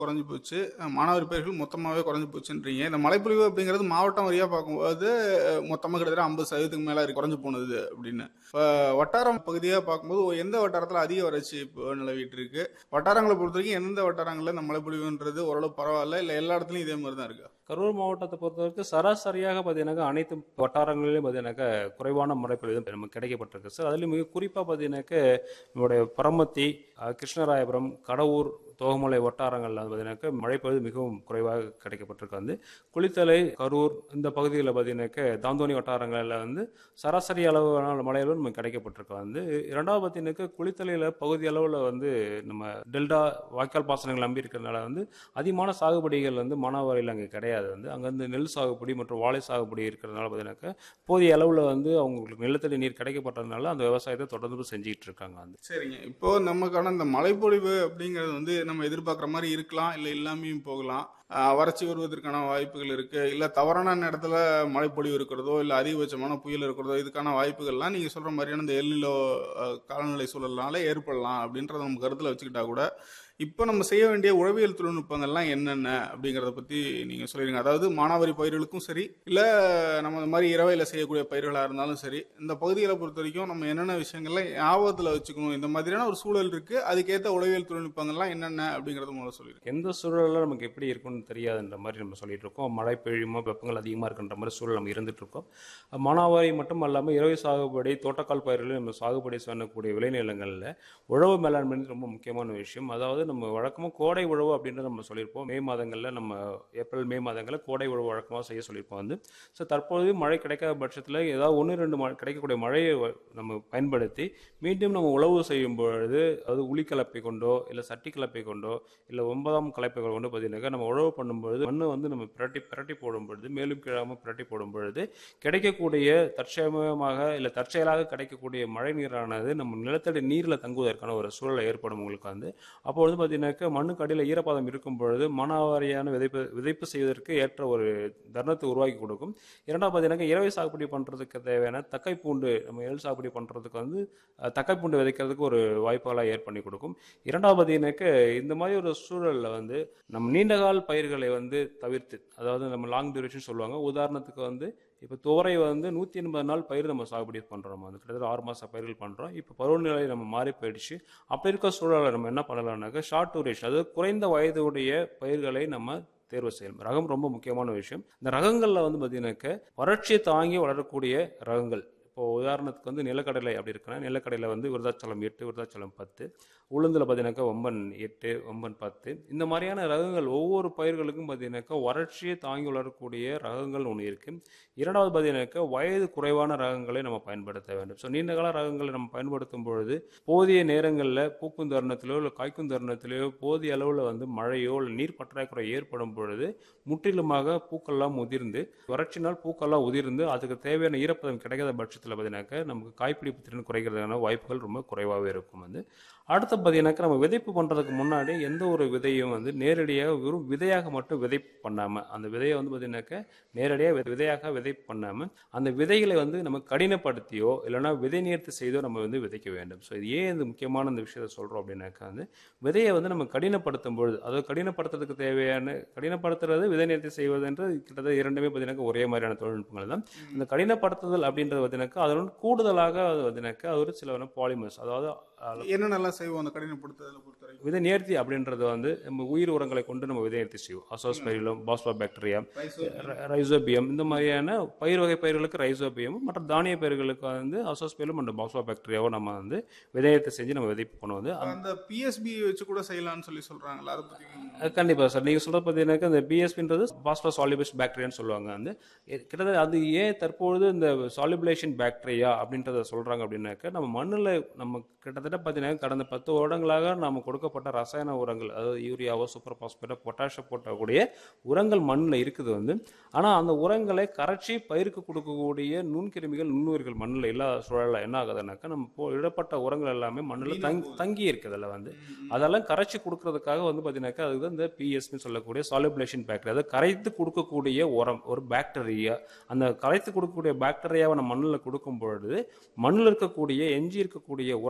குறைஞ்சு போச்சு. மானாவாரி பயிர்கள் மொத்தமாவே குறைஞ்சு போச்சுன்றீங்க. இந்த மழைப்பொழிவு அப்படிங்கிறது மாவட்டம் வாரியா பார்க்கும்போது, மொத்தமா கிட்டத்தட்ட 50% மேல குறைஞ்சு போனது அப்படின்னு. இப்ப வட்டாரம் பகுதியா பார்க்கும்போது, எந்த வட்டாரத்துல அதிக வறட்சி இப்போ நிலவிட்டு இருக்கு? வட்டாரங்கள பொறுத்தவரைக்கும் எந்தெந்த வட்டாரங்கள்ல இந்த மழைப்பொழிவுன்றது ஓரளவு பரவால்ல, இல்ல எல்லா இடத்துலயும் இதே மாரி தான் இருக்கா? கரூர் மாவட்டத்தை பொறுத்தவரைக்கும் சராசரியாக பார்த்தீங்கன்னாக்கா அனைத்து வட்டாரங்களிலும் பார்த்தீங்கன்னாக்கா குறைவான மழைப்பொழிவு நமக்கு கிடைக்கப்பட்டிருக்கு சார். அதுலேயும் மிக குறிப்பாக பார்த்தீங்கன்னாக்கா நம்முடைய பரமத்தி, கிருஷ்ணராயபுரம், கடவூர், தோகமலை வட்டாரங்களில் பார்த்தீங்கன்னாக்கா மழைப்பொழிவு மிகவும் குறைவாக கிடைக்கப்பட்டிருக்கு. குளித்தலை, கரூர் இந்த பகுதிகளில் பார்த்தீங்கன்னாக்கா தாந்தோணி வட்டாரங்களில் சராசரி அளவான மழைகளும் நமக்கு கிடைக்கப்பட்டிருக்கு. இரண்டாவது பார்த்தீங்கன்னாக்கா குளித்தலையில் பகுதி அளவில் நம்ம டெல்டா வாய்க்கால் பாசனங்கள் நம்பி இருக்கிறதுனால அதிகமான சாகுபடிகள் மானாவாரியில் அங்கே கிடையாது. அங்கே நெல் சாகுபடி மற்றும் வாழை சாகுபடி இருக்கிறதுனால பார்த்தீங்கன்னாக்கா போதிய அளவில் அவங்களுக்கு நிலத்தடி நீர் கிடைக்கப்பட்டதுனால அந்த விவசாயத்தை தொடர்ந்து செஞ்சுட்டு இருக்காங்க. சரிங்க. இப்போ நமக்கான இந்த மழைப்பொழிவு அப்படிங்கிறது நம்ம எதிர்பார்க்குற மாதிரி இருக்கலாம், இல்லை இல்லாமையும் போகலாம். வறட்சி வருவதற்கான வாய்ப்புகள் இருக்கு, இல்லை தவறான இடத்துல மழைப்பொழிவு இருக்கிறதோ, இல்லை அதிகபட்சமான புயல் இருக்கிறதோ, இதுக்கான வாய்ப்புகள்லாம் நீங்கள் சொல்கிற மாதிரியான இந்த எல்நிலோ காலநிலை சூழல்னால ஏற்படலாம் அப்படின்றத நம்ம கருத்தில் வச்சுக்கிட்டா கூட, இப்போ நம்ம செய்ய வேண்டிய உழவியல் தொழில்நுட்பங்கள்லாம் என்னென்ன அப்படிங்கிறத பற்றி நீங்கள் சொல்லிடுங்க. அதாவது மானாவாரி பயிர்களுக்கும் சரி, இல்லை நம்ம இந்த மாதிரி இரவையில் செய்யக்கூடிய பயிர்களாக இருந்தாலும் சரி, இந்த பகுதிகளை பொறுத்த வரைக்கும் நம்ம என்னென்ன விஷயங்கள்லாம் ஞாபகத்தில் வச்சுக்கணும், இந்த மாதிரியான ஒரு சூழல் இருக்குது, அதுக்கேற்ற உழவியல் தொழில்நுட்பங்கள்லாம் என்னென்ன அப்படிங்கிறத முதல்ல சொல்லிடுங்க. எந்த சூழலில் நமக்கு எப்படி இருக்குன்னு தெரியாதுன்ற மாதிரி நம்ம சொல்லிட்டு இருக்கோம். மழை பெய்யுமோ, வெப்பங்கள் அதிகமாக இருக்குன்ற மாதிரி சூழல் நம்ம இருந்துட்டு இருக்கோம். மானாவாரி மட்டும் இல்லாமல் இரவை சாகுபடி, தோட்டக்கால் பயிர்கள் நம்ம சாகுபடி செய்யக்கூடிய விளைநிலங்களில் உழவு மேலாண்மை ரொம்ப முக்கியமான விஷயம். அதாவது நம்ம வழக்கமாக கோடை உழவு அப்படின்னு நம்ம சொல்லியிருப்போம். மே மாதங்களில் நம்ம ஏப்ரல் மே மாதங்களில் கோடை உழவு வழக்கமாக செய்ய சொல்லியிருப்போம். ஸோ தற்போது மழை கிடைக்காத பட்சத்தில் ஏதாவது 1-2 கிடைக்கக்கூடிய மழையை நம்ம பயன்படுத்தி மீண்டும் நம்ம உழவு செய்யும் பொழுது, அது உளி கலப்பை கொண்டோ இல்லை சட்டி கலப்பை கொண்டோ இல்லை 9ஆம் கலப்பை கொண்டு பார்த்தீங்கன்னாக்கா நம்ம உழவு பண்ணும்பொழுது மண்ணை நம்ம பிரட்டி போடும் பொழுது, மேலும் கீழாமல் பிரட்டி போடும் பொழுது கிடைக்கக்கூடிய தற்சமயமாக இல்லை தற்செயலாக கிடைக்கக்கூடிய மழை நீரானது நம்ம நிலத்தடி நீரில் தங்குவதற்கான ஒரு சூழலை ஏற்படும் உங்களுக்கு. அப்போ பார்த்தீங்கன்னாக்கா மண்ணுக்கு அடியில் ஈரப்பதம் இருக்கும் பொழுது மானாவாரியான விதைப்பு செய்வதற்கு ஏற்ற ஒரு தருணத்தை உருவாக்கி கொடுக்கும். இரண்டாவது பார்த்தீங்கன்னா இரவை சாகுபடி பண்ணுறதுக்கு தேவையான தக்கைப்பூண்டு, நம்ம எள் சாகுபடி பண்ணுறதுக்கு தக்கைப்பூண்டு விதைக்கிறதுக்கு ஒரு வாய்ப்புகளாக ஏற்பண்ணி கொடுக்கும். இரண்டாவது பார்த்தீங்கன்னாக்கா இந்த மாதிரி ஒரு சூழலில் நம்ம நீண்டகால பயிர்களை தவிர்த்து, அதாவது நம்ம லாங் டியூரேஷன் சொல்லுவாங்க. உதாரணத்துக்கு இப்போ துவரை 180 நாள் பயிர் நம்ம சாகுபடி பண்ணுறோம். கிட்டத்தட்ட 6 மாத பயிர்கள் பண்ணுறோம். இப்போ பருவநிலை நம்ம மாறி போயிடுச்சு. அப்படி இருக்க சூழலை நம்ம என்ன பண்ணலாம்னாக்கா ஷார்ட் டூரேஷன், அதாவது குறைந்த வயதுடைய பயிர்களை நம்ம தேர்வு செய்யணும். ரகம் ரொம்ப முக்கியமான விஷயம். இந்த ரகங்களில் பார்த்தீங்கன்னாக்கா வறட்சியை தாங்கி வளரக்கூடிய ரகங்கள். இப்போ உதாரணத்துக்கு நிலக்கடலை அப்படி இருக்குன்னா நிலக்கடலை விருதாச்சலம் 8, விருதாச்சலம் 10, உளுந்தில் பார்த்தீங்கன்னாக்கா ஒம்பன் 8, ஒம்பன் 10, இந்த மாதிரியான ரகங்கள் ஒவ்வொரு பயிர்களுக்கும் பார்த்தீங்கன்னாக்கா வறட்சியை தாங்கி வளரக்கூடிய ரகங்கள் ஒன்று இருக்குது. இரண்டாவது பார்த்தீங்கன்னாக்கா வயது குறைவான ரகங்களை நம்ம பயன்படுத்த வேண்டும். ஸோ நீண்டகால ரகங்களை நம்ம பயன்படுத்தும் பொழுது போதிய நேரங்களில் பூக்கும் தருணத்திலோ இல்லை காய்க்கும் தருணத்திலேயோ போதிய அளவில் மழையோ இல்லை நீர் பற்றாக்குறை ஏற்படும் பொழுது முற்றிலுமாக பூக்கள்லாம் உதிர்ந்து, வறட்சினால் பூக்கள்லாம் உதிர்ந்து அதுக்கு தேவையான ஈரப்பதம் கிடைக்காத பட்சத்தில் பார்த்தீங்கன்னாக்கா நமக்கு காய்ப்பிடிப்பு திறன் குறைக்கிறதுக்கான வாய்ப்புகள் ரொம்ப குறைவாகவே இருக்கும். அடுத்து பார்த்தீங்கன்னாக்கா நம்ம விதைப்பு பண்ணுறதுக்கு முன்னாடி எந்த ஒரு விதையும் நேரடியாக வெறும் விதையாக மட்டும் விதைப்பு பண்ணாமல், அந்த விதையை பார்த்தீங்கன்னாக்கா நேரடியாக விதையாக விதைப்பு பண்ணாமல் அந்த விதைகளை நம்ம கடினப்படுத்தியோ இல்லைனா விதை நேர்த்தி செய்தோ நம்ம விதைக்க வேண்டும். ஸோ இது ஏன் இந்த முக்கியமான இந்த விஷயத்தை சொல்கிறோம் அப்படின்னாக்கா விதையை நம்ம கடினப்படுத்தும் பொழுது, அதாவது கடினப்படுத்துறதுக்கு தேவையான கடினப்படுத்துறது விதை நேர்த்தி செய்வது கிட்டத்தட்ட இரண்டுமே பார்த்தீங்கன்னாக்கா ஒரே மாதிரியான தொழில்நுட்பங்கள் தான். இந்த கடினப்படுத்துதல் அப்படின்றது பார்த்தீங்கன்னாக்கா அதோட கூடுதலாக பார்த்தீங்கன்னாக்கா அது ஒரு சில பாலிமர்ஸ், அதாவது என்னென்னலாம் செய்வோம் அந்த கடினப்படுத்துதலை பொறுத்தவரைக்கும்? விதை நேர்த்தி அப்படின்றது நம்ம உயிர் உரங்களை கொண்டு நம்ம விதை நேர்த்தி செய்வோம். அசோஸ்பைரிலம், பாஸ்போபாக்டீரியா, ரைசோபியம், இந்த மாதிரியான பயிர் வகை பயிர்களுக்கு ரைசோபியம், மற்ற தானிய பயிர்களுக்கு அசோஸ்பைரிலம் அண்ட் பாஸ்போபாக்டீரியாவை நம்ம விதை நேர்த்தி செஞ்சு நம்ம விதைப்பு பண்ணுவோம். அந்த பிஎஸ்பி வச்சு கூட செய்யலாம்னு சொல்றாங்களா? அதை பற்றி கண்டிப்பாக சார். நீங்கள் சொல்கிறது பார்த்தீங்கன்னாக்கா இந்த பிஎஸ்பின்றது பாஸ்பரஸ் சால்யுபிள் பாக்டீரியான்னு சொல்லுவாங்க. கிட்டத்தட்ட அது ஏன் தற்பொழுது இந்த சால்யுபிளேஷன் பாக்டீரியா அப்படின்றத சொல்கிறாங்க அப்படின்னாக்கா நம்ம மண்ணில் நம்ம கிட்டத்தட்ட பார்த்தீங்கன்னா கடந்த 10 வருடங்களாக நம்ம கொடுக்கப்பட்ட ரசாயன உரங்கள், அதாவது யூரியாவோ சூப்பர் பாஸ்பேட்டோ பொட்டாஷோ போட்டக்கூடிய உரங்கள் மண்ணில் இருக்குது. ஆனால் அந்த உரங்களை கரைச்சி பயிருக்கு கொடுக்கக்கூடிய நுண்கிருமிகள், நுண்ணுயிர்கள் மண்ணில் இல்லாத சூழலில் என்ன ஆகுதுன்னாக்கா நம்ம இடப்பட்ட உரங்கள் எல்லாமே மண்ணில் தங்கி இருக்குதுல்ல. அதெல்லாம் கரைச்சி கொடுக்கறதுக்காக பார்த்தீங்கன்னாக்கா அதுதான் இந்த பிஎஸ்ன்னு சொல்லக்கூடிய சால்யுபிளேஷன் பாக்டீரியா, அதை கரைத்து கொடுக்கக்கூடிய உரம், ஒரு பாக்டீரியா. அந்த கரைத்து கொடுக்கக்கூடிய பாக்டீரியாவை நம்ம மண்ணில் கொடுக்கும் பொழுது மண்ணில் இருக்கக்கூடிய எஞ்சி இருக்கக்கூடிய உரங்களை எல்லாம்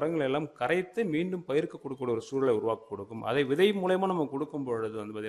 கரைத்து மீண்டும் பயிருக்கு கொடுக்கக்கூடிய ஒரு சூழலை உருவாக்கி கொடுக்கும். அதை விதை மூலயமா நம்ம கொடுக்கும் பொழுது வந்து